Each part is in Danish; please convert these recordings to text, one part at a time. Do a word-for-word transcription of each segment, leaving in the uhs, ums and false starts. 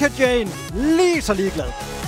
Mika Jane lige så ligeglad.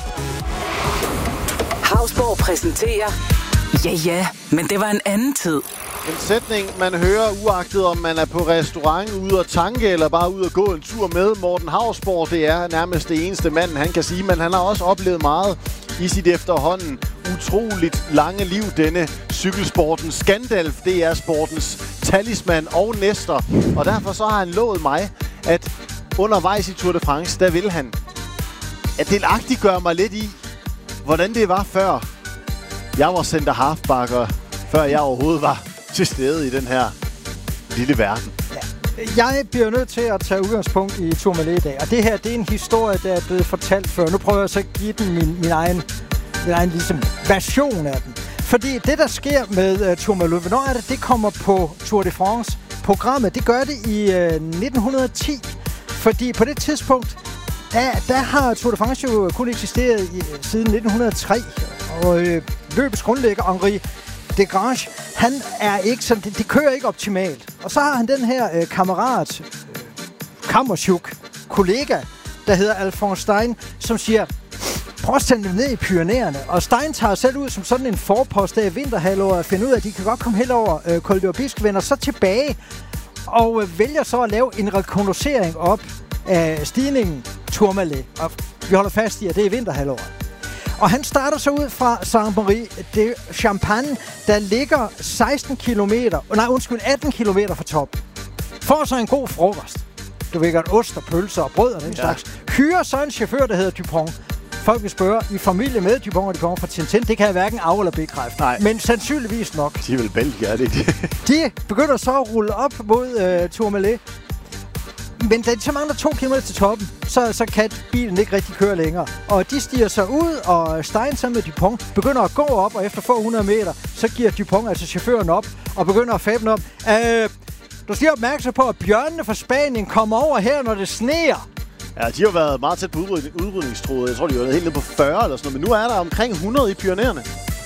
Hausborg præsenterer... Ja, ja, men det var en anden tid. En sætning, man hører uagtet om man er på restaurant, ude at tanke eller bare ude at gå en tur med. Morten Hausborg, det er nærmest det eneste mand, han kan sige, men han har også oplevet meget i sit efterhånden utroligt lange liv. Denne cykelsportens Skandalf, det er sportens talisman og næster. Og derfor så har han lovet mig, at undervejs i Tour de France, der vil han at delagtigt gøre mig lidt i, hvordan det var før jeg var center halfbacker, før jeg overhovedet var til stede i den her lille verden. Ja. Jeg bliver nødt til at tage udgangspunkt i Tourmalet i dag, og det her, det er en historie, der er blevet fortalt før. Nu prøver jeg så at give den min, min egen, min egen ligesom, version af den. Fordi det, der sker med uh, Tourmalet, hvornår er det, det kommer på Tour de France-programmet? Det gør det i uh, nitten ti, fordi på det tidspunkt, der, der har Tour de France jo kun eksisteret i, siden nitten hundrede og tre, og øh, løbets grundlægger, Henri Desgrange, han er ikke sådan, det, det kører ikke optimalt. Og så har han den her øh, kammerat, øh, kammerchuk, kollega, der hedder Alphonse Stein, som siger, prøv at sende dem ned i Pyrenæerne. Og Stein tager selv ud som sådan en forpost der i vinterhalvåret og finder ud af, at de kan godt komme helt over øh, Col d'Aubisque, vender så tilbage og øh, vælger så at lave en rekognoscering op af stigningen Tourmalet. Og vi holder fast i, at det er vinterhalvåret. Og han starter så ud fra Saint-Marie-de-Champagne, der ligger seksten kilometer, nej undskyld, atten kilometer fra top. Får så en god frokost. Du ved godt, ost og pølser og brød og den ja. slags. Hyrer så en chauffør, der hedder Dupont. Folk vil spørge, i familie med Dupont, og de kommer fra Tintin. Det kan jeg hverken af- eller bekræfte. Nej. Men sandsynligvis nok. De er vel Belgier, er det ikke? De begynder så at rulle op mod øh, Tourmalet. Men da de så mangler to kilometer til toppen, så, så kan bilen ikke rigtig køre længere. Og de stiger så ud, og Stein sammen med Dupont begynder at gå op, og efter få hundrede meter, så giver Dupont, altså chaufføren, op og begynder at fable op. Øh, du skal opmærksom på, at bjørnene fra Spanien kommer over her, når det sneer. Ja, de har været meget tæt på udrydning, udrydningstrådet. Jeg tror, de har været helt nede på fyrre eller sådan noget, men nu er der omkring hundrede i Pyrenæerne.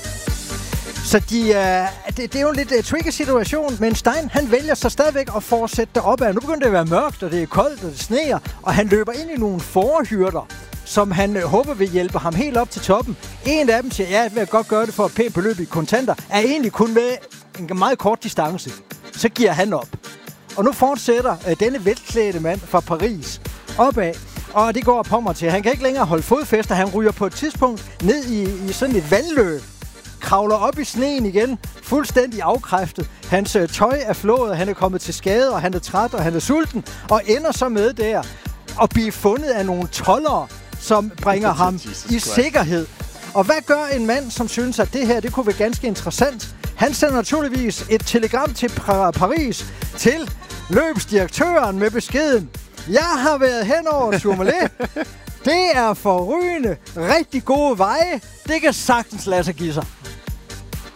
Så de, uh, det, det er jo en lidt uh, tricky situation, men Stein, han vælger så stadigvæk at fortsætte deroppe. Nu begynder det at være mørkt, og det er koldt, og det sneer, og han løber ind i nogle forhyrter, som han uh, håber vil hjælpe ham helt op til toppen. En af dem siger, ja, jeg vil godt gøre det for et pænt beløb i kontanter, er egentlig kun med en meget kort distance. Så giver han op. Og nu fortsætter uh, denne velklædte mand fra Paris opad, og det går på mig til. Han kan ikke længere holde fodfæste, han ryger på et tidspunkt ned i, i sådan et vandløb. Kravler op i sneen igen, fuldstændig afkræftet. Hans øh, tøj er flået, han er kommet til skade, og han er træt, og han er sulten, og ender så med der at blive fundet af nogle toldere, som bringer ham i sikkerhed. Og hvad gør en mand, som synes, at det her det kunne være ganske interessant? Han sender naturligvis et telegram til Paris til løbsdirektøren med beskeden: jeg har været hen over Tourmalet. Det er forrygende, rigtig gode veje. Det kan sagtens lade sig give sig.